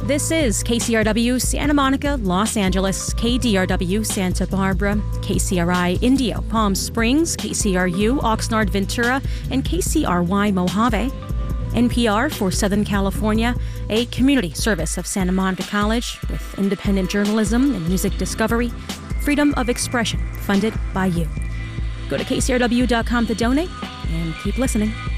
This is KCRW Santa Monica, Los Angeles, KDRW Santa Barbara, KCRI Indio, Palm Springs, KCRU Oxnard Ventura, and KCRY Mojave. NPR for Southern California, a community service of Santa Monica College with independent journalism and music discovery, freedom of expression, funded by you. Go to kcrw.com to donate and keep listening.